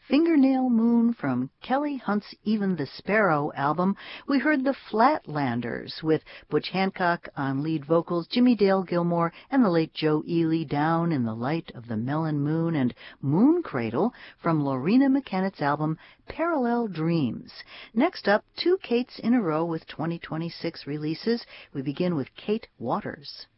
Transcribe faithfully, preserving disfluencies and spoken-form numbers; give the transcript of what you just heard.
Fingernail Moon from Kelly Hunt's Even the Sparrow album. We heard the Flatlanders with Butch Hancock on lead vocals, Jimmy Dale Gilmore, and the late Joe Ely, Down in the Light of the Melon Moon, and Moon Cradle from Lorena McKennett's album Parallel Dreams. Next up, two Kates in a row with twenty twenty-six releases. We begin with Kate Waters.